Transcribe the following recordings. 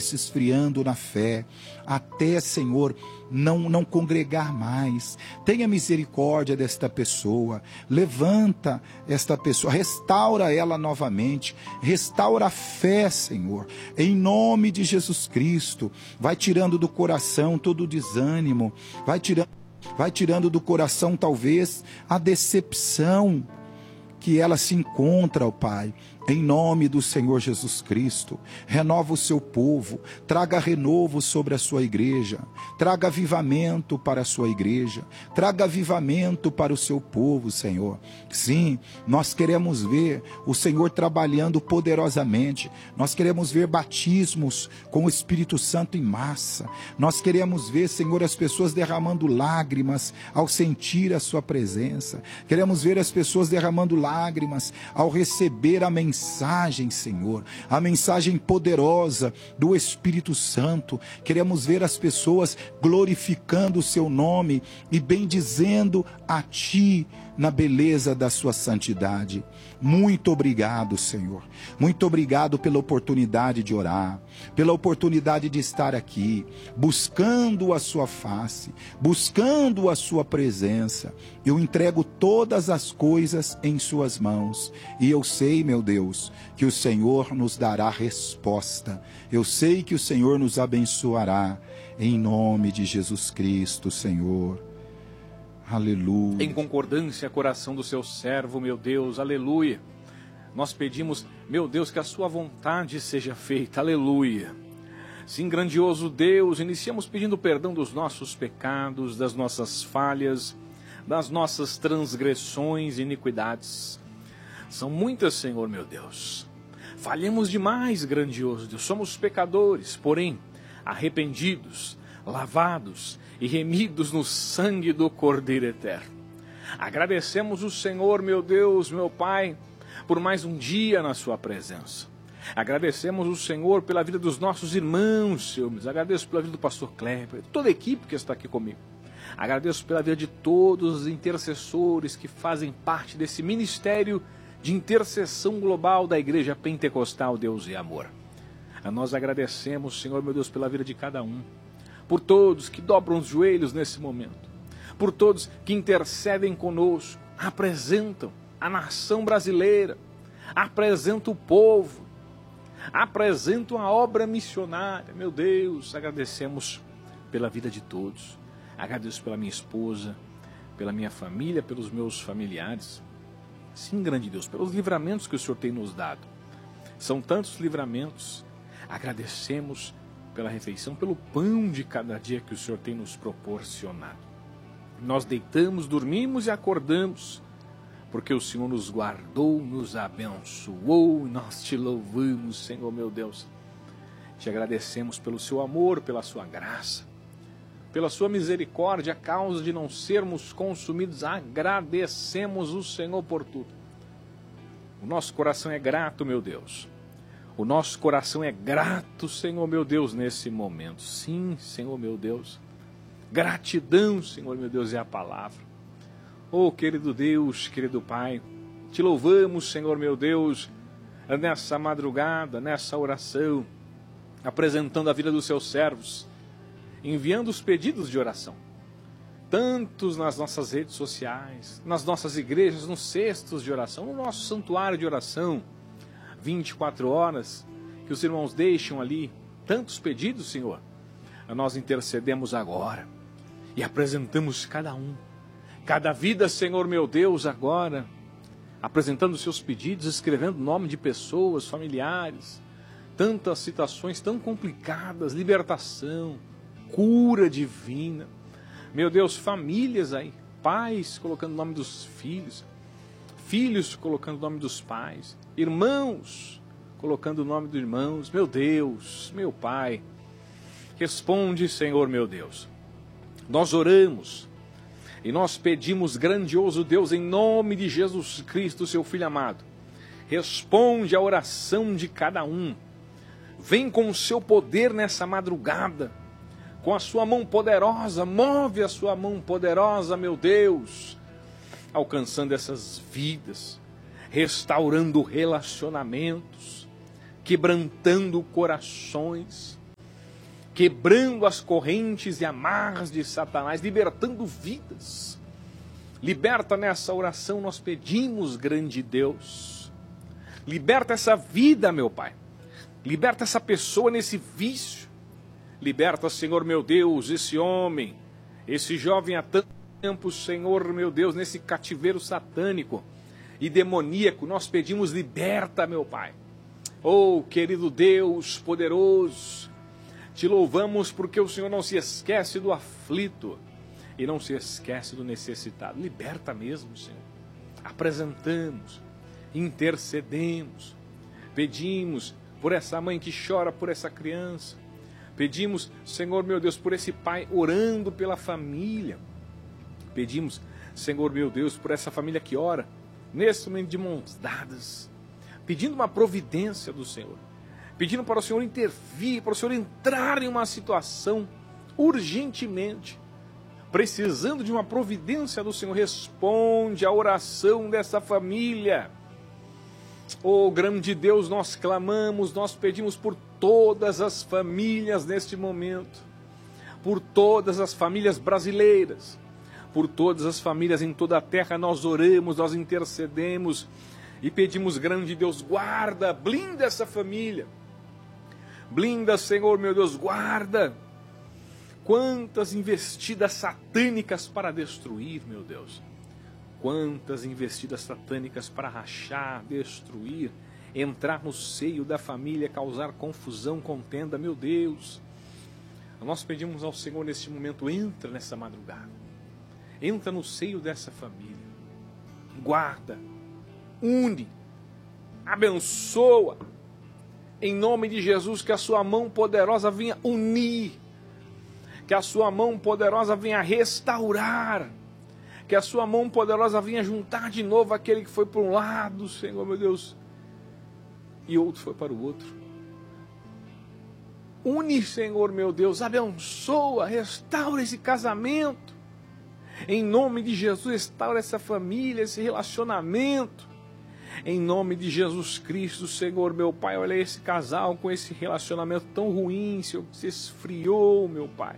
se esfriando na fé, até, Senhor, não congregar mais. Tenha misericórdia desta pessoa, levanta esta pessoa, restaura ela novamente, restaura a fé, Senhor, em nome de Jesus Cristo. Vai tirando do coração todo o desânimo, vai tirando do coração talvez a decepção que ela se encontra, ó Pai, em nome do Senhor Jesus Cristo. Renova o seu povo, traga renovo sobre a sua igreja, traga avivamento para a sua igreja, traga avivamento para o seu povo, Senhor. Sim, nós queremos ver o Senhor trabalhando poderosamente, nós queremos ver batismos com o Espírito Santo em massa, nós queremos ver, Senhor, as pessoas derramando lágrimas ao sentir a sua presença, queremos ver as pessoas derramando lágrimas ao receber a mensagem, Senhor, a mensagem poderosa do Espírito Santo. Queremos ver as pessoas glorificando o seu nome e bendizendo a Ti na beleza da sua santidade. Muito obrigado, Senhor. Muito obrigado pela oportunidade de orar, pela oportunidade de estar aqui, buscando a sua face, buscando a sua presença. Eu entrego todas as coisas em suas mãos e eu sei, meu Deus, que o Senhor nos dará resposta. Eu sei que o Senhor nos abençoará em nome de Jesus Cristo, Senhor. Aleluia. Em concordância, coração do seu servo, meu Deus, aleluia. Nós pedimos, meu Deus, que a sua vontade seja feita, aleluia. Sim, grandioso Deus, iniciamos pedindo perdão dos nossos pecados, das nossas falhas, das nossas transgressões e iniquidades. São muitas, Senhor, meu Deus. Falhamos demais, grandioso Deus. Somos pecadores, porém, arrependidos, lavados e remidos no sangue do Cordeiro Eterno. Agradecemos o Senhor, meu Deus, meu Pai, por mais um dia na sua presença. Agradecemos o Senhor pela vida dos nossos irmãos, Senhor. Agradeço pela vida do pastor Kleber, toda a equipe que está aqui comigo. Agradeço pela vida de todos os intercessores que fazem parte desse ministério de intercessão global da Igreja Pentecostal Deus e Amor. A nós agradecemos, Senhor, meu Deus, pela vida de cada um, por todos que dobram os joelhos nesse momento, por todos que intercedem conosco, apresentam a nação brasileira, apresentam o povo, apresentam a obra missionária. Meu Deus, agradecemos pela vida de todos. Agradeço pela minha esposa, pela minha família, pelos meus familiares. Sim, grande Deus, pelos livramentos que o Senhor tem nos dado. São tantos livramentos. Agradecemos pela refeição, pelo pão de cada dia que o Senhor tem nos proporcionado. Nós deitamos, dormimos e acordamos, porque o Senhor nos guardou, nos abençoou, e nós te louvamos, Senhor, meu Deus. Te agradecemos pelo seu amor, pela sua graça, pela sua misericórdia, a causa de não sermos consumidos. Agradecemos o Senhor por tudo. O nosso coração é grato, meu Deus. O nosso coração é grato, Senhor, meu Deus, nesse momento. Sim, Senhor, meu Deus. Gratidão, Senhor, meu Deus, é a palavra. Oh, querido Deus, querido Pai, te louvamos, Senhor, meu Deus, nessa madrugada, nessa oração, apresentando a vida dos seus servos, enviando os pedidos de oração, tantos nas nossas redes sociais, nas nossas igrejas, nos cestos de oração, no nosso santuário de oração, 24 horas, que os irmãos deixam ali, tantos pedidos, Senhor. Nós intercedemos agora e apresentamos cada um, cada vida, Senhor, meu Deus, agora, apresentando os seus pedidos, escrevendo o nome de pessoas, familiares, tantas situações tão complicadas, libertação, cura divina. Meu Deus, famílias aí, pais colocando o nome dos filhos, filhos colocando o nome dos pais, irmãos colocando o nome dos irmãos. Meu Deus, meu Pai, responde, Senhor, meu Deus. Nós oramos e nós pedimos, grandioso Deus, em nome de Jesus Cristo, seu Filho amado, responde a oração de cada um. Vem com o seu poder nessa madrugada, com a sua mão poderosa, move a sua mão poderosa, meu Deus, alcançando essas vidas, restaurando relacionamentos, quebrantando corações, quebrando as correntes e amarras de Satanás, libertando vidas. Liberta nessa oração, nós pedimos, grande Deus. Liberta essa vida, meu Pai. Liberta essa pessoa nesse vício. Liberta, Senhor meu Deus, esse homem, esse jovem há tanto tempo, Senhor meu Deus, nesse cativeiro satânico e demoníaco. Nós pedimos, liberta, meu Pai. Oh, querido Deus poderoso, te louvamos porque o Senhor não se esquece do aflito e não se esquece do necessitado. Liberta mesmo, Senhor. Apresentamos, intercedemos, pedimos por essa mãe que chora por essa criança. Pedimos, Senhor meu Deus, por esse pai orando pela família. Pedimos, Senhor meu Deus, por essa família que ora, nesse momento de mãos dadas, pedindo uma providência do Senhor, pedindo para o Senhor intervir, para o Senhor entrar em uma situação urgentemente, precisando de uma providência do Senhor. Responde a oração dessa família. Oh, grande Deus, nós clamamos, nós pedimos por todas as famílias neste momento, por todas as famílias brasileiras, por todas as famílias em toda a terra. Nós oramos, nós intercedemos e pedimos, grande Deus, guarda, blinda essa família, blinda, Senhor meu Deus, guarda. Quantas investidas satânicas para destruir, meu Deus. Quantas investidas satânicas para rachar, destruir, entrar no seio da família, causar confusão, contenda, meu Deus. Nós pedimos ao Senhor neste momento, entra nessa madrugada, entra no seio dessa família, guarda, une, abençoa, em nome de Jesus, que a sua mão poderosa venha unir, que a sua mão poderosa venha restaurar, que a sua mão poderosa venha juntar de novo aquele que foi para um lado, Senhor meu Deus, e outro foi para o outro. Une, Senhor meu Deus, abençoa, restaura esse casamento. Em nome de Jesus, restaura essa família, esse relacionamento. Em nome de Jesus Cristo, Senhor meu Pai, olha esse casal com esse relacionamento tão ruim, Senhor, que se esfriou, meu Pai.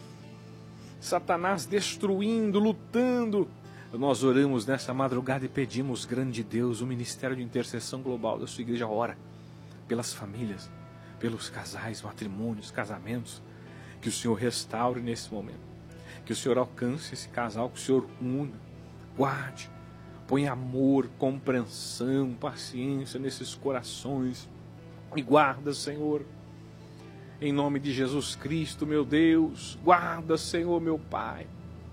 Satanás destruindo, lutando. Nós oramos nessa madrugada e pedimos, grande Deus, o ministério de intercessão global da sua igreja ora pelas famílias, pelos casais, matrimônios, casamentos, que o Senhor restaure nesse momento, que o Senhor alcance esse casal, que o Senhor una, guarde, põe amor, compreensão, paciência nesses corações e guarda, Senhor. Em nome de Jesus Cristo, meu Deus, guarda, Senhor, meu Pai.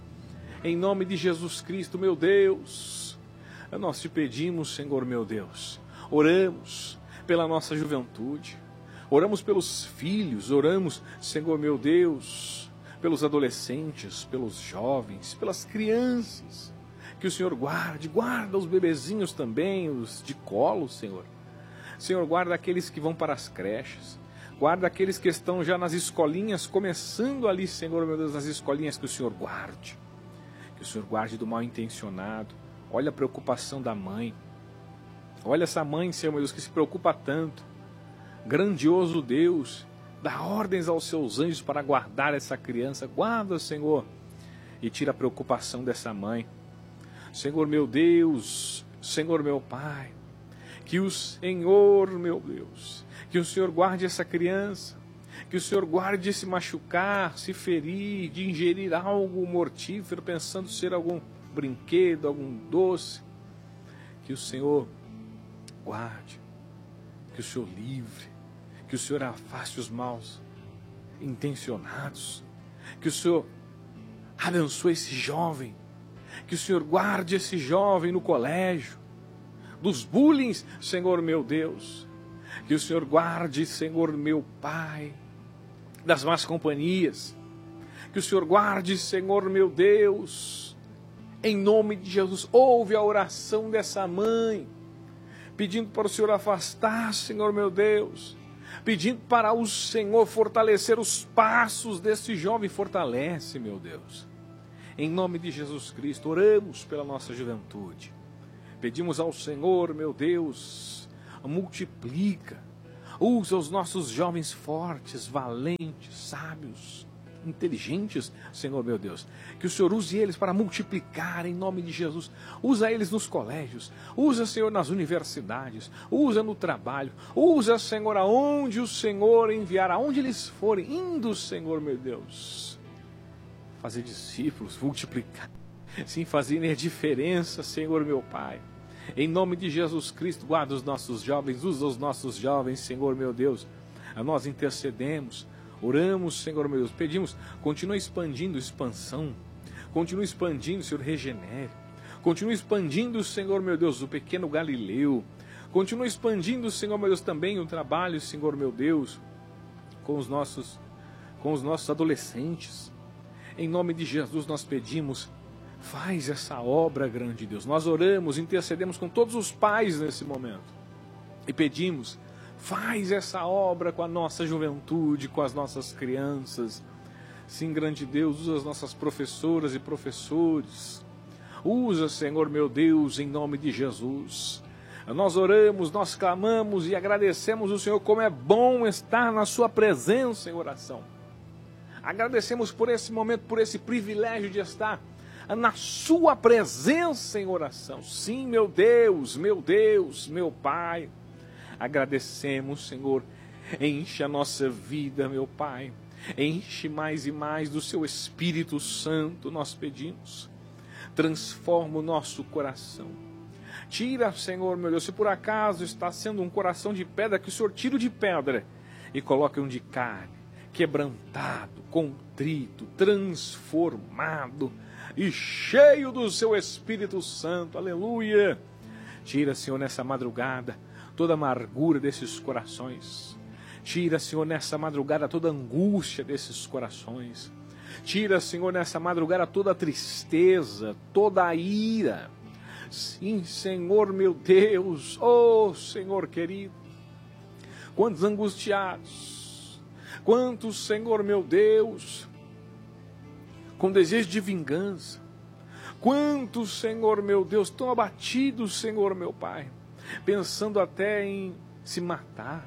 Em nome de Jesus Cristo, meu Deus, nós te pedimos, Senhor, meu Deus, oramos pela nossa juventude, oramos pelos filhos, oramos, Senhor, meu Deus, pelos adolescentes, pelos jovens, pelas crianças, que o Senhor guarda os bebezinhos também, os de colo, Senhor. Senhor, guarda aqueles que vão para as creches, guarda aqueles que estão já nas escolinhas, começando ali, Senhor, meu Deus, nas escolinhas, que o Senhor guarde. Que o Senhor guarde do mal intencionado. Olha a preocupação da mãe. Olha essa mãe, Senhor, meu Deus, que se preocupa tanto. Grandioso Deus, dá ordens aos seus anjos para guardar essa criança. Guarda, Senhor, e tira a preocupação dessa mãe. Senhor, meu Deus, Senhor, meu Pai, que o Senhor, meu Deus, que o Senhor guarde essa criança, que o Senhor guarde de se machucar, se ferir, de ingerir algo mortífero, pensando ser algum brinquedo, algum doce. Que o Senhor guarde, que o Senhor livre, que o Senhor afaste os maus intencionados, que o Senhor abençoe esse jovem, que o Senhor guarde esse jovem no colégio, dos bullying, Senhor meu Deus, que o Senhor guarde, Senhor meu Pai, das más companhias, que o Senhor guarde, Senhor meu Deus, em nome de Jesus. Ouve a oração dessa mãe, pedindo para o Senhor afastar, Senhor meu Deus, pedindo para o Senhor fortalecer os passos desse jovem. Fortalece, meu Deus, em nome de Jesus Cristo. Oramos pela nossa juventude, pedimos ao Senhor, meu Deus, multiplica Usa os nossos jovens fortes, valentes, sábios, inteligentes, Senhor meu Deus. Que o Senhor use eles para multiplicar em nome de Jesus. Usa eles nos colégios. Usa, Senhor, nas universidades. Usa no trabalho. Usa, Senhor, aonde o Senhor enviar, aonde eles forem, indo, Senhor meu Deus. Fazer discípulos, multiplicar. Sim, fazer a diferença, Senhor meu Pai. Em nome de Jesus Cristo, guarda os nossos jovens, usa os nossos jovens, Senhor meu Deus. Nós intercedemos, oramos, Senhor meu Deus, pedimos, continua expandindo, expansão. Continua expandindo, Senhor, regenere. Continua expandindo, Senhor meu Deus, o pequeno Galileu. Continua expandindo, Senhor meu Deus, também o trabalho, Senhor meu Deus, com os nossos adolescentes. Em nome de Jesus nós pedimos, faz essa obra grande, Deus. Nós oramos, intercedemos com todos os pais nesse momento. E pedimos, faz essa obra com a nossa juventude, com as nossas crianças. Sim, grande Deus, usa as nossas professoras e professores. Usa, Senhor meu Deus, em nome de Jesus. Nós oramos, nós clamamos e agradecemos o Senhor, como é bom estar na sua presença em oração. Agradecemos por esse momento, por esse privilégio de estar na sua presença em oração. Sim, meu Deus, meu Pai. Agradecemos, Senhor. Enche a nossa vida, meu Pai. Enche mais e mais do seu Espírito Santo, nós pedimos. Transforma o nosso coração. Tira, Senhor, meu Deus, se por acaso está sendo um coração de pedra, que o Senhor tire de pedra e coloque um de carne, quebrantado, contrito, transformado e cheio do seu Espírito Santo, aleluia. Tira, Senhor, nessa madrugada, toda a amargura desses corações. Tira, Senhor, nessa madrugada, toda a angústia desses corações. Tira, Senhor, nessa madrugada, toda a tristeza, toda a ira. Sim, Senhor, meu Deus, oh, Senhor querido, quantos angustiados, quantos, Senhor, meu Deus, com desejo de vingança. Quantos, Senhor meu Deus, tão abatidos, Senhor meu Pai, pensando até em se matar,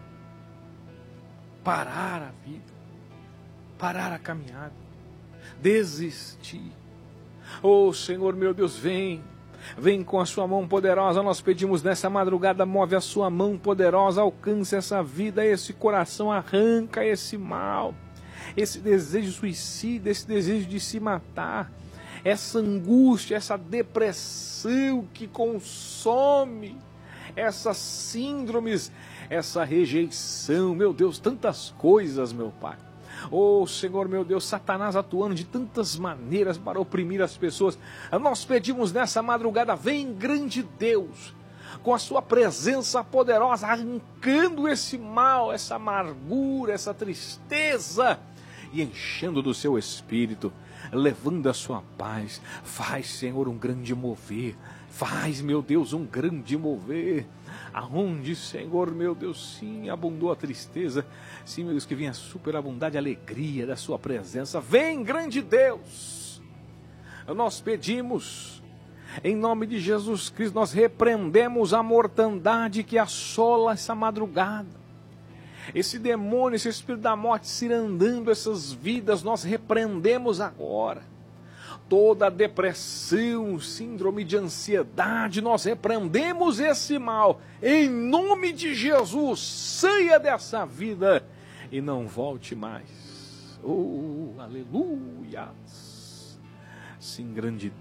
parar a vida, parar a caminhada, desistir. Oh, Senhor meu Deus, vem com a sua mão poderosa. Nós pedimos nessa madrugada, move a sua mão poderosa, alcance essa vida, esse coração, arranca esse mal, esse desejo suicida, esse desejo de se matar, essa angústia, essa depressão que consome, essas síndromes, essa rejeição, meu Deus, tantas coisas, meu Pai. Oh, Senhor, meu Deus, Satanás atuando de tantas maneiras para oprimir as pessoas. Nós pedimos nessa madrugada, vem, grande Deus, com a sua presença poderosa, arrancando esse mal, essa amargura, essa tristeza, e enchendo do seu Espírito, levando a sua paz. Faz, Senhor, um grande mover. Faz, meu Deus, um grande mover. Aonde, Senhor, meu Deus, sim, abundou a tristeza, sim, meu Deus, que venha superabundar de alegria da sua presença. Vem, grande Deus. Nós pedimos, em nome de Jesus Cristo, nós repreendemos a mortandade que assola essa madrugada. Esse demônio, esse espírito da morte cirandando essas vidas, nós repreendemos agora. Toda depressão, síndrome de ansiedade, nós repreendemos esse mal. Em nome de Jesus, saia dessa vida e não volte mais. Oh, aleluia. Sim, grande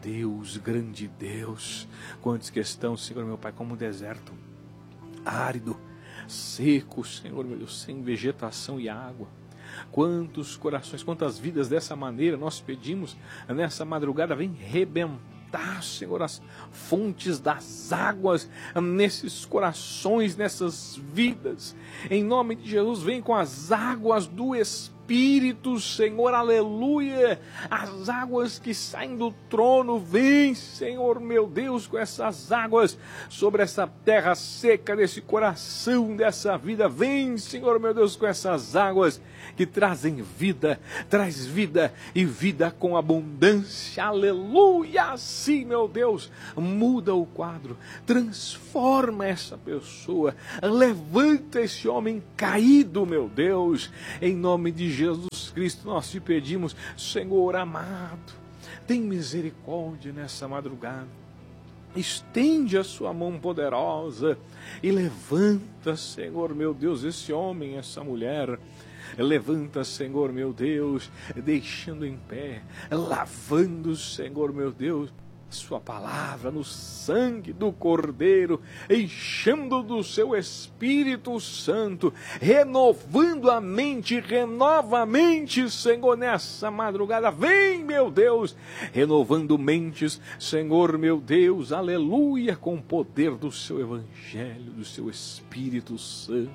Deus. Quantos que estão, Senhor meu Pai, como um deserto árido, seco, Senhor meu Deus, sem vegetação e água. Quantos corações, quantas vidas dessa maneira nós pedimos nessa madrugada. Vem rebentar, Senhor, as fontes das águas nesses corações, nessas vidas. Em nome de Jesus, vem com as águas do Espírito Espírito, Senhor, aleluia. As águas que saem do trono, vem, Senhor, meu Deus, com essas águas sobre essa terra seca, desse coração, dessa vida. Vem, Senhor, meu Deus, com essas águas que trazem vida, traz vida e vida com abundância, aleluia. Sim, meu Deus, muda o quadro, transforma essa pessoa, levanta esse homem caído, meu Deus, em nome de Jesus Cristo. Nós te pedimos, Senhor amado, tem misericórdia nessa madrugada, estende a sua mão poderosa e levanta, Senhor, meu Deus, esse homem, essa mulher. Levanta, Senhor, meu Deus, deixando em pé, lavando, Senhor, meu Deus, sua palavra no sangue do Cordeiro, enchendo do seu Espírito Santo, renovando a mente, renova a mente, Senhor, nessa madrugada. Vem, meu Deus, renovando mentes, Senhor, meu Deus, aleluia, com o poder do seu Evangelho, do seu Espírito Santo,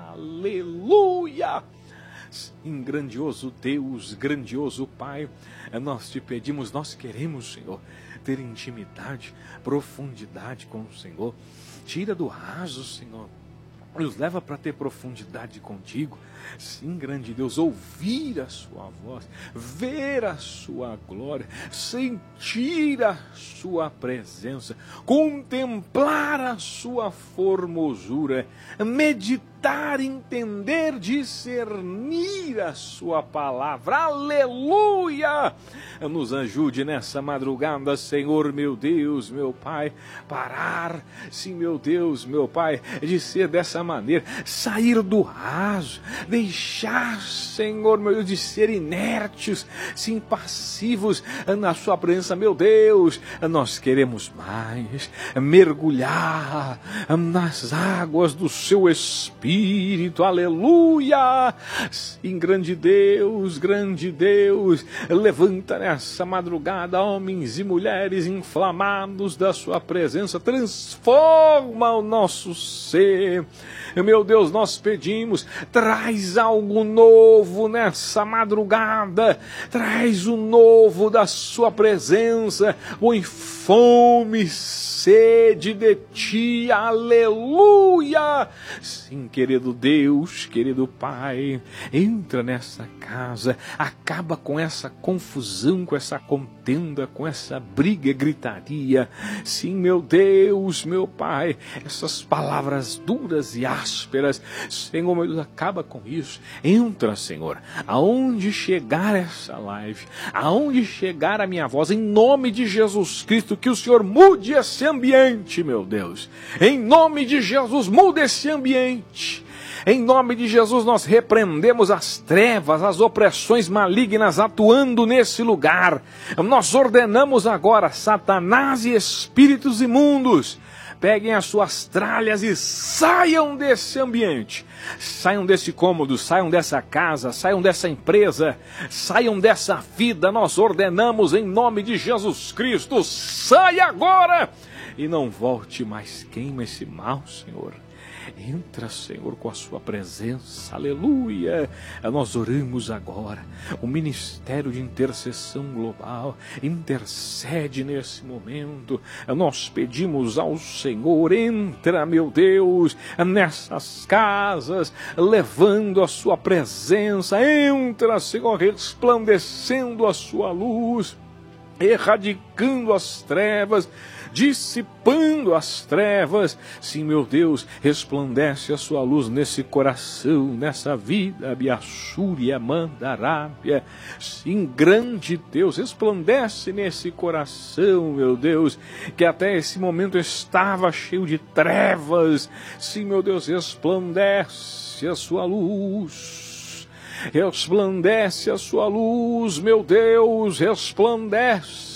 aleluia. Sim, grandioso Deus, grandioso Pai, nós te pedimos, nós queremos, Senhor, ter intimidade, profundidade com o Senhor. Tira do raso, Senhor, nos leva para ter profundidade contigo. Sim, grande Deus, ouvir a sua voz, ver a sua glória, sentir a sua presença, contemplar a sua formosura, meditar, entender, discernir a sua palavra. Aleluia! Nos ajude nessa madrugada, Senhor, meu Deus, meu Pai, parar, sim, meu Deus, meu Pai, de ser dessa maneira, sair do raso, deixar, Senhor, meu Deus, de ser inertes, sim, passivos na sua presença, meu Deus. Nós queremos mais, mergulhar nas águas do seu Espírito, aleluia. Sim, grande Deus, levanta nessa madrugada homens e mulheres inflamados da sua presença, transforma o nosso ser. Meu Deus, nós pedimos, traz algo novo nessa madrugada, traz o novo da sua presença, põe fome, sede de ti, aleluia. Sim, querido Deus, querido Pai, entra nessa casa, acaba com essa confusão, com essa contenda, com essa briga e gritaria. Sim, meu Deus, meu Pai, essas palavras duras e ásperas, Senhor, meu Deus, acaba com isso. Entra, Senhor, aonde chegar essa live, aonde chegar a minha voz, em nome de Jesus Cristo, que o Senhor mude esse ambiente, meu Deus. Em nome de Jesus, muda esse ambiente. Em nome de Jesus, nós repreendemos as trevas, as opressões malignas atuando nesse lugar. Nós ordenamos agora, Satanás e espíritos imundos, peguem as suas tralhas e saiam desse ambiente, saiam desse cômodo, saiam dessa casa, saiam dessa empresa, saiam dessa vida. Nós ordenamos em nome de Jesus Cristo, saia agora e não volte mais. Queima esse mal, Senhor. Entra, Senhor, com a sua presença, aleluia. Nós oramos agora, o Ministério de Intercessão Global intercede nesse momento. Nós pedimos ao Senhor, entra, meu Deus, nessas casas, levando a sua presença. Entra, Senhor, resplandecendo a sua luz, erradicando as trevas, dissipando as trevas. Sim, meu Deus, resplandece a sua luz nesse coração, nessa vida, Biaçúria, Mandarábia. Sim, grande Deus, resplandece nesse coração, meu Deus, que até esse momento estava cheio de trevas. Sim, meu Deus, resplandece a sua luz. Resplandece a sua luz, meu Deus, resplandece.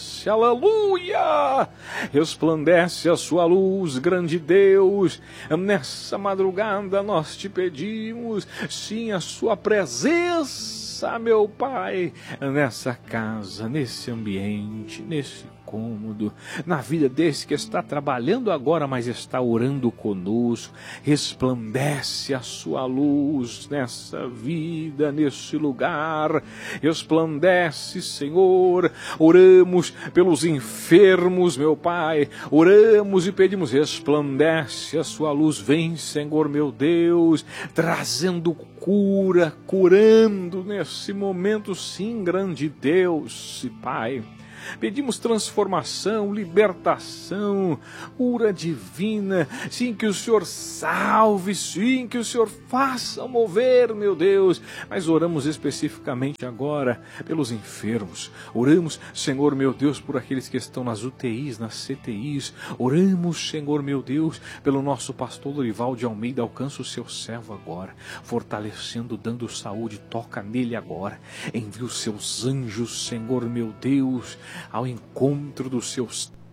Aleluia! Resplandece a sua luz, grande Deus. Nessa madrugada nós te pedimos, sim, a sua presença fortaleça, meu Pai, nessa casa, nesse ambiente, nesse cômodo, na vida desse que está trabalhando agora, mas está orando conosco. Resplandece a sua luz nessa vida, nesse lugar. Resplandece, Senhor. Oramos pelos enfermos, meu Pai. Oramos e pedimos, resplandece a sua luz. Vem, Senhor, meu Deus, trazendo cura, curando nesse momento, sim, grande Deus e Pai. Pedimos transformação, libertação, cura divina, sim, que o Senhor salve, sim, que o Senhor faça mover, meu Deus. Mas oramos especificamente agora pelos enfermos. Oramos, Senhor, meu Deus, por aqueles que estão nas UTIs, nas CTIs. Oramos, Senhor, meu Deus, pelo nosso pastor Lorival de Almeida. Alcança o seu servo agora, fortalecendo, dando saúde. Toca nele agora. Envia os seus anjos, Senhor, meu Deus, ao encontro do seu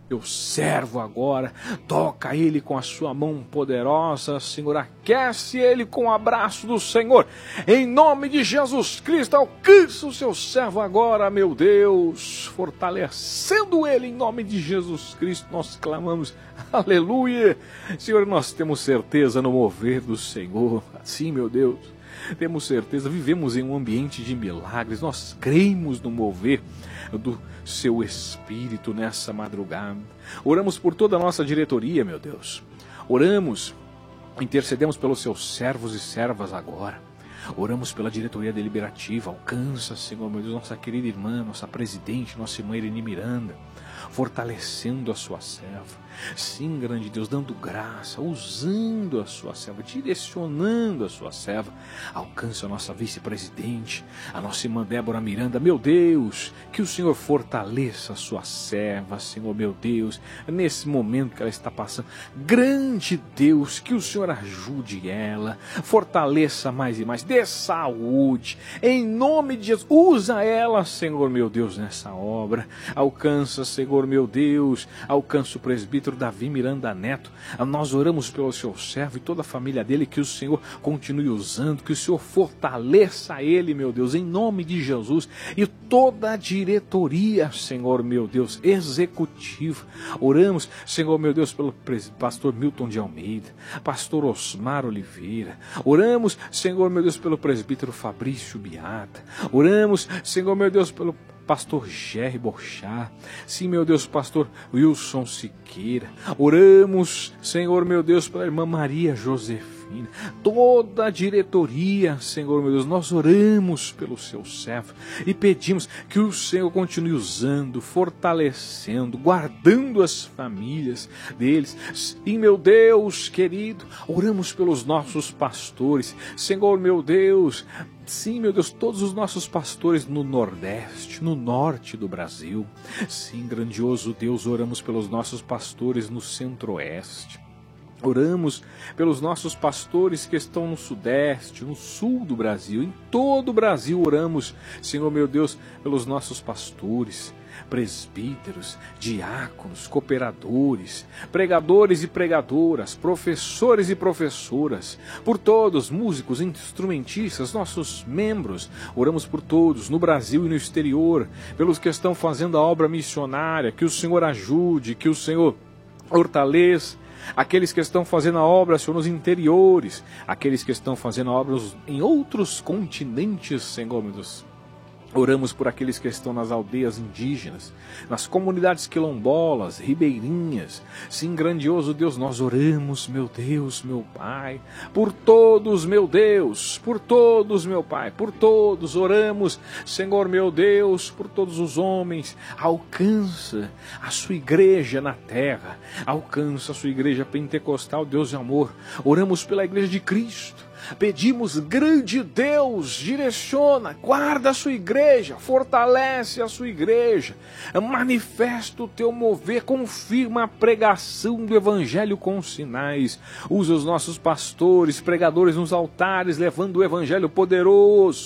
servo agora. Toca ele com a sua mão poderosa, Senhor. Aquece ele com o abraço do Senhor. Em nome de Jesus Cristo, alcança o seu servo agora, meu Deus, fortalecendo ele em nome de Jesus Cristo. Nós clamamos, aleluia. Senhor, nós temos certeza no mover do Senhor. Assim, meu Deus, temos certeza, vivemos em um ambiente de milagres. Nós cremos no mover do seu Espírito nessa madrugada. Oramos por toda a nossa diretoria, meu Deus. Oramos, intercedemos pelos seus servos e servas agora. Oramos pela diretoria deliberativa. Alcança, Senhor, meu Deus, nossa querida irmã, nossa presidente, nossa irmã Irene Miranda, fortalecendo a sua serva. Sim, grande Deus, dando graça, usando a sua serva, direcionando a sua serva. Alcança a nossa vice-presidente, a nossa irmã Débora Miranda. Meu Deus, que o Senhor fortaleça a sua serva, Senhor, meu Deus, nesse momento que ela está passando. Grande Deus, que o Senhor ajude ela, fortaleça mais e mais, dê saúde, em nome de Jesus. Usa ela, Senhor, meu Deus, nessa obra. Alcança, Senhor, meu Deus, alcança o presbítero Davi Miranda Neto. Nós oramos pelo seu servo e toda a família dele, que o Senhor continue usando, que o Senhor fortaleça ele, meu Deus, em nome de Jesus, e toda a diretoria, Senhor, meu Deus, executiva. Oramos, Senhor, meu Deus, pelo pastor Milton de Almeida, pastor Osmar Oliveira. Oramos, Senhor, meu Deus, pelo presbítero Fabrício Biata. Oramos, Senhor, meu Deus, pelo pastor Jerry Bochá. Sim, meu Deus, pastor Wilson Siqueira. Oramos, Senhor, meu Deus, pela irmã Maria Josefina. Toda a diretoria, Senhor, meu Deus, nós oramos pelo seu servo e pedimos que o Senhor continue usando, fortalecendo, guardando as famílias deles. Sim, meu Deus querido, oramos pelos nossos pastores, Senhor, meu Deus. Sim, meu Deus, todos os nossos pastores no Nordeste, no Norte do Brasil. Sim, grandioso Deus, oramos pelos nossos pastores no Centro-Oeste. Oramos pelos nossos pastores que estão no Sudeste, no Sul do Brasil. Em todo o Brasil oramos, Senhor, meu Deus, pelos nossos pastores, presbíteros, diáconos, cooperadores, pregadores e pregadoras, professores e professoras, por todos, músicos, instrumentistas, nossos membros. Oramos por todos, no Brasil e no exterior, pelos que estão fazendo a obra missionária. Que o Senhor ajude, que o Senhor fortaleça aqueles que estão fazendo a obra, Senhor, nos interiores, aqueles que estão fazendo a obra em outros continentes, Senhor, meu Deus. Oramos por aqueles que estão nas aldeias indígenas, nas comunidades quilombolas, ribeirinhas. Sim, grandioso Deus, nós oramos, meu Deus, meu Pai, por todos, meu Deus, por todos, meu Pai, por todos oramos, Senhor, meu Deus, por todos os homens. Alcança a sua igreja na terra, alcança a sua igreja pentecostal, Deus de amor. Oramos pela igreja de Cristo. Pedimos, grande Deus, direciona, guarda a sua igreja, fortalece a sua igreja, manifesta o teu mover, confirma a pregação do evangelho com sinais. Usa os nossos pastores, pregadores nos altares, levando o evangelho poderoso.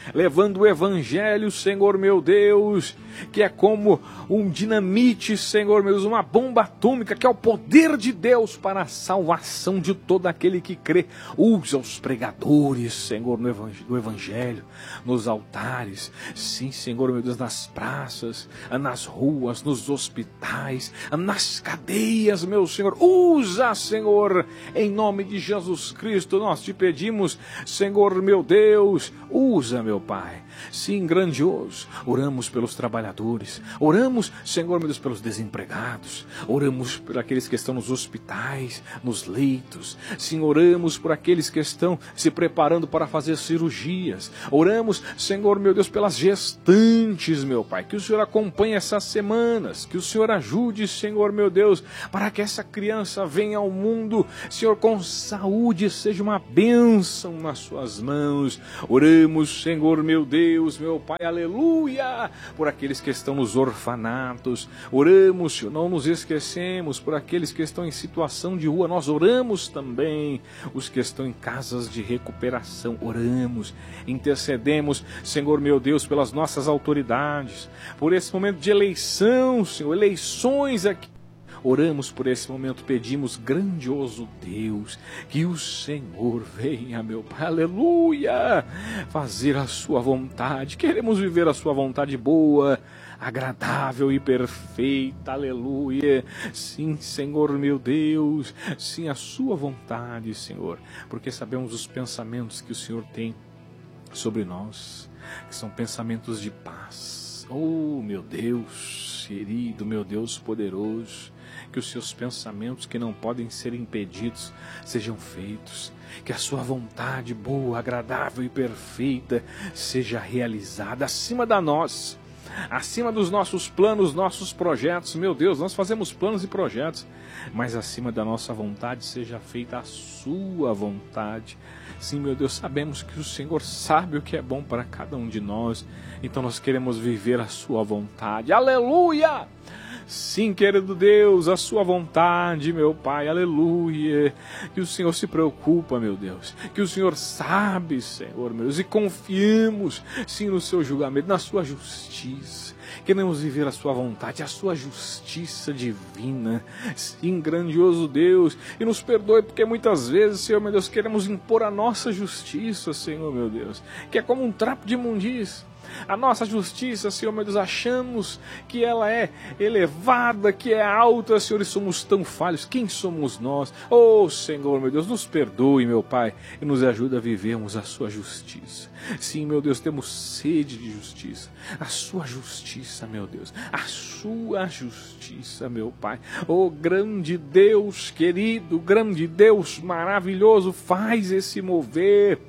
levando o evangelho, Senhor meu Deus, que é como um dinamite, Senhor meu Deus, uma bomba atômica, que é o poder de Deus para a salvação de todo aquele que crê. Usa os pregadores, Senhor, do evangelho, nos altares, sim, Senhor meu Deus, nas praças, nas ruas, nos hospitais, nas cadeias, meu Senhor. Usa, Senhor, em nome de Jesus Cristo, nós te pedimos, Senhor meu Deus, usa, meu Pai. Sim, grandioso. Oramos pelos trabalhadores, oramos, Senhor meu Deus, pelos desempregados, oramos por aqueles que estão nos hospitais, nos leitos. Sim, oramos por aqueles que estão se preparando para fazer cirurgias. Oramos, Senhor meu Deus, pelas gestantes, meu Pai. Que o Senhor acompanhe essas semanas, que o Senhor ajude, Senhor meu Deus, para que essa criança venha ao mundo, Senhor, com saúde, seja uma bênção nas suas mãos. Oramos, Senhor meu Deus, meu Pai, aleluia, por aqueles que estão nos orfanatos. Oramos, Senhor, não nos esquecemos, por aqueles que estão em situação de rua. Nós oramos também, os que estão em casas de recuperação. Oramos, intercedemos, Senhor meu Deus, pelas nossas autoridades, por esse momento de eleição, Senhor, eleições aqui. Oramos por esse momento, pedimos, grandioso Deus, que o Senhor venha, meu Pai, aleluia, fazer a sua vontade. Queremos viver a sua vontade boa, agradável e perfeita, aleluia. Sim, Senhor meu Deus, sim, a sua vontade, Senhor, porque sabemos os pensamentos que o Senhor tem sobre nós, que são pensamentos de paz. Oh, meu Deus querido, meu Deus poderoso, que os seus pensamentos, que não podem ser impedidos, sejam feitos, que a sua vontade boa, agradável e perfeita seja realizada acima da nós, acima dos nossos planos, nossos projetos. Meu Deus, nós fazemos planos e projetos, mas acima da nossa vontade seja feita a sua vontade. Sim, meu Deus, sabemos que o Senhor sabe o que é bom para cada um de nós, então nós queremos viver a sua vontade, aleluia! Sim, querido Deus, a sua vontade, meu Pai, aleluia, que o Senhor se preocupa, meu Deus, que o Senhor sabe, Senhor, meu Deus, e confiemos, sim, no seu julgamento, na sua justiça. Queremos viver a sua vontade, a sua justiça divina, sim, grandioso Deus, e nos perdoe, porque muitas vezes, Senhor, meu Deus, queremos impor a nossa justiça, Senhor, meu Deus, que é como um trapo de imundícia. A nossa justiça, Senhor, meu Deus, achamos que ela é elevada, que é alta, Senhor, e somos tão falhos. Quem somos nós? Oh, Senhor, meu Deus, nos perdoe, meu Pai, e nos ajuda a vivermos a sua justiça. Sim, meu Deus, temos sede de justiça. A sua justiça, meu Deus, a sua justiça, meu Pai. Oh, grande Deus querido, grande Deus maravilhoso, faz esse mover.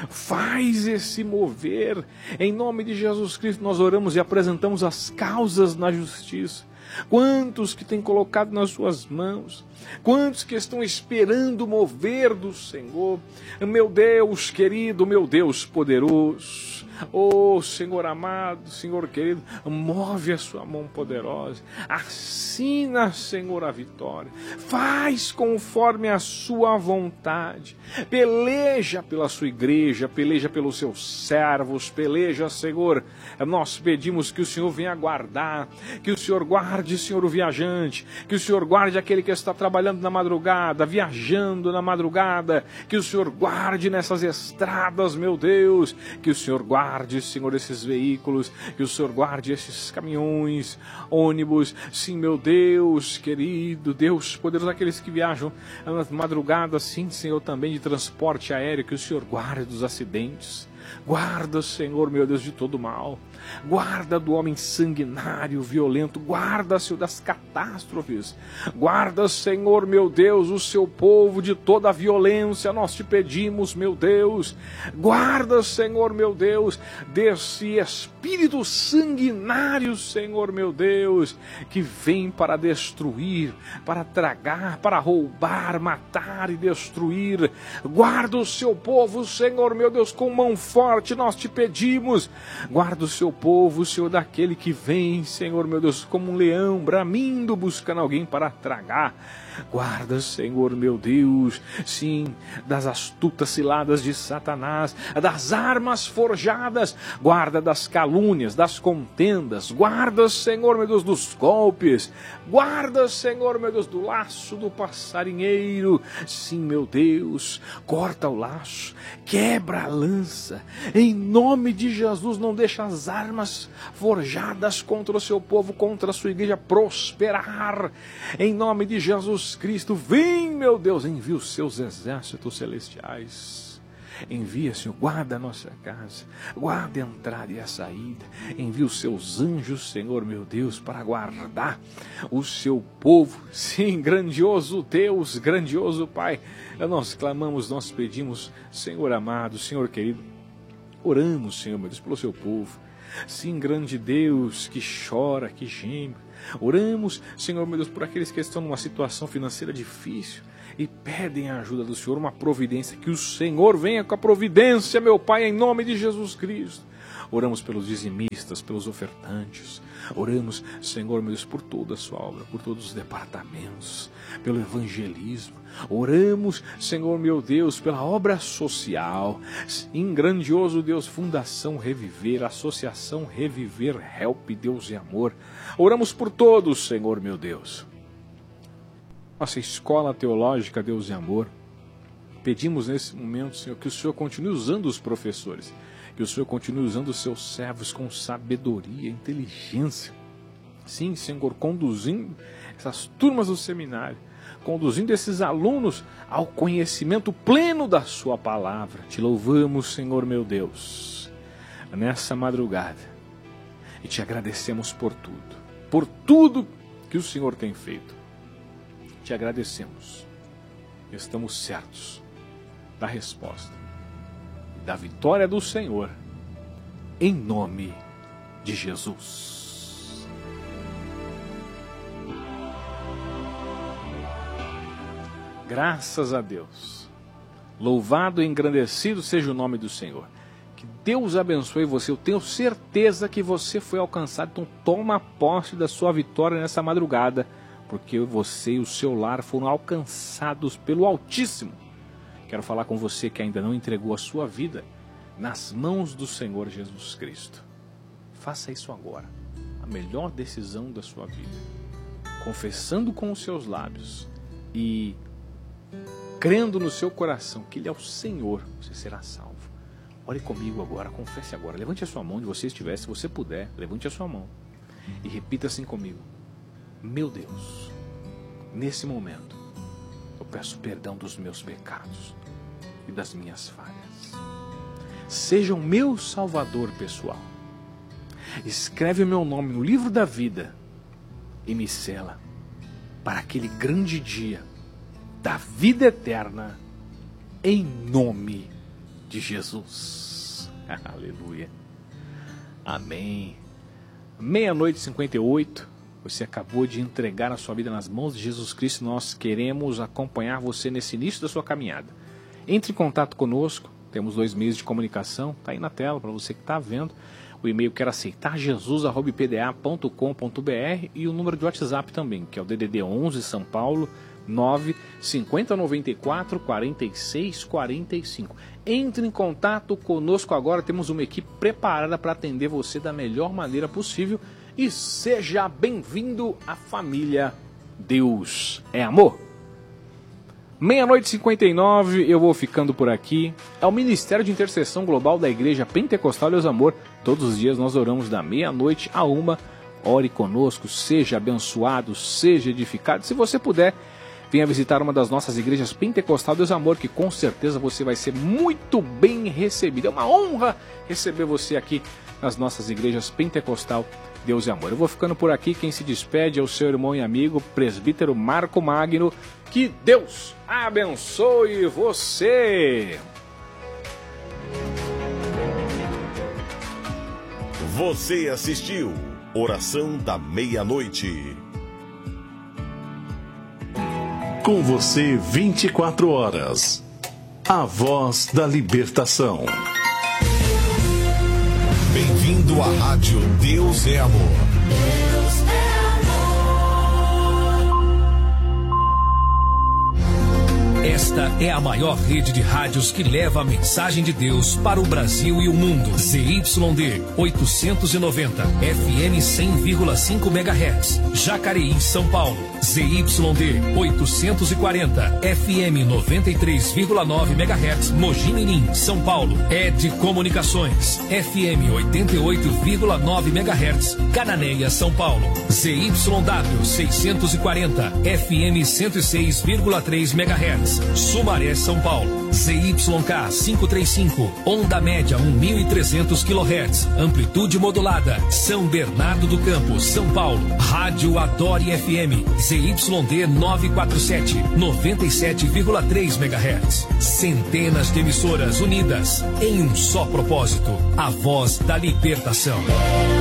Faz esse mover, em nome de Jesus Cristo. Nós oramos e apresentamos as causas na justiça. Quantos que têm colocado nas suas mãos, quantos que estão esperando o mover do Senhor, meu Deus querido, meu Deus poderoso. Oh, Senhor amado, Senhor querido, move a sua mão poderosa, assina, Senhor, a vitória, faz conforme a sua vontade, peleja pela sua igreja, peleja pelos seus servos, peleja, Senhor. Nós pedimos que o Senhor venha guardar, que o Senhor guarde, Senhor, o viajante, que o Senhor guarde aquele que está trabalhando na madrugada, viajando na madrugada, que o Senhor guarde nessas estradas, meu Deus, que o Senhor guarde, Senhor, esses veículos, que o Senhor guarde esses caminhões, ônibus, sim, meu Deus querido, Deus poderoso, aqueles que viajam nas madrugadas, sim, Senhor, também de transporte aéreo, que o Senhor guarde dos acidentes. Guarda, Senhor, meu Deus, de todo mal. Guarda do homem sanguinário, violento. Guarda, Senhor, das catástrofes. Guarda, Senhor, meu Deus, o seu povo de toda a violência. Nós te pedimos, meu Deus. Guarda, Senhor, meu Deus, desse espírito sanguinário, Senhor, meu Deus, que vem para destruir, para tragar, para roubar, matar e destruir. Guarda o seu povo, Senhor, meu Deus, com mão forte forte, nós te pedimos. Guarda o seu povo, Senhor, daquele que vem, Senhor, meu Deus, como um leão, bramindo, buscando alguém para tragar. Guarda, Senhor, meu Deus, sim, das astutas ciladas de Satanás, das armas forjadas, guarda das calúnias, das contendas, guarda, Senhor, meu Deus, dos golpes, guarda, Senhor, meu Deus, do laço do passarinheiro, sim, meu Deus, corta o laço, quebra a lança, em nome de Jesus, não deixa as armas forjadas contra o seu povo, contra a sua igreja prosperar, em nome de Jesus Cristo, vem, meu Deus, envia os seus exércitos celestiais, envia, Senhor, guarda a nossa casa, guarda a entrada e a saída, envia os seus anjos, Senhor, meu Deus, para guardar o seu povo, sim, grandioso Deus, grandioso Pai, nós clamamos, nós pedimos, Senhor amado, Senhor querido, oramos, Senhor, meu Deus, pelo seu povo, sim, grande Deus, que chora, que geme. Oramos, Senhor, meu Deus, por aqueles que estão numa situação financeira difícil e pedem a ajuda do Senhor, uma providência, que o Senhor venha com a providência, meu Pai, em nome de Jesus Cristo. Oramos pelos dizimistas, pelos ofertantes. Oramos, Senhor, meu Deus, por toda a sua obra, por todos os departamentos, pelo evangelismo. Oramos, Senhor, meu Deus, pela obra social. Em grandioso Deus, Fundação Reviver, Associação Reviver, Help, Deus e Amor. Oramos por todos, Senhor, meu Deus. Nossa escola teológica, Deus e Amor. Pedimos nesse momento, Senhor, que o Senhor continue usando os professores, que o Senhor continue usando os seus servos com sabedoria, inteligência. Sim, Senhor, conduzindo essas turmas do seminário, conduzindo esses alunos ao conhecimento pleno da sua palavra. Te louvamos, Senhor, meu Deus, nessa madrugada, e te agradecemos por tudo que o Senhor tem feito. Te agradecemos. Estamos certos da resposta, da vitória do Senhor, em nome de Jesus. Graças a Deus. Louvado e engrandecido seja o nome do Senhor. Que Deus abençoe você. Eu tenho certeza que você foi alcançado. Então toma posse da sua vitória nessa madrugada, porque você e o seu lar foram alcançados pelo Altíssimo. Quero falar com você que ainda não entregou a sua vida nas mãos do Senhor Jesus Cristo. Faça isso agora. A melhor decisão da sua vida. Confessando com os seus lábios e crendo no seu coração que Ele é o Senhor, você será salvo. Ore comigo agora, confesse agora. Levante a sua mão onde você estiver, se você puder, levante a sua mão e repita assim comigo. Meu Deus, nesse momento, eu peço perdão dos meus pecados e das minhas falhas. Seja o meu salvador pessoal. Escreve o meu nome no livro da vida e me sela para aquele grande dia da vida eterna, em nome de Jesus. Aleluia. Amém. 00:58. Você acabou de entregar a sua vida nas mãos de Jesus Cristo. Nós queremos acompanhar você nesse início da sua caminhada. Entre em contato conosco. Temos 2 meios de comunicação. Está aí na tela para você que está vendo. O e-mail quero aceitar jesus@ipda.com.br e o número de WhatsApp também, que é o DDD 11 São Paulo 95094 4645. Entre em contato conosco agora. Temos uma equipe preparada para atender você da melhor maneira possível. E seja bem-vindo à família Deus é Amor. 00:59, eu vou ficando por aqui. É o Ministério de Intercessão Global da Igreja Pentecostal Deus Amor. Todos os dias nós oramos da 00:00 à 1h. Ore conosco, seja abençoado, seja edificado. Se você puder, venha visitar uma das nossas igrejas Pentecostal Deus Amor, que com certeza você vai ser muito bem recebido. É uma honra receber você aqui nas nossas igrejas Pentecostal Deus e Amor. Eu vou ficando por aqui. Quem se despede é o seu irmão e amigo, presbítero Marco Magno. Que Deus abençoe você. Você assistiu Oração da Meia-Noite. Com você 24 horas. A voz da libertação. Sua rádio Deus é Amor. Deus é Esta é a maior rede de rádios que leva a mensagem de Deus para o Brasil e o mundo. ZYD 890, FM 100,5 MHz, Jacareí, São Paulo. ZYD 840, FM 93,9 MHz, Mogi Mirim, São Paulo. ED Comunicações, FM 88,9 MHz, Cananéia, São Paulo. ZYW 640, FM 106,3 MHz, Sumaré, São Paulo. ZYK 535, onda média 1.300 kHz, amplitude modulada, São Bernardo do Campo, São Paulo. Rádio Adore FM, ZYD 947, 97,3 MHz. Centenas de emissoras unidas em um só propósito, a voz da libertação.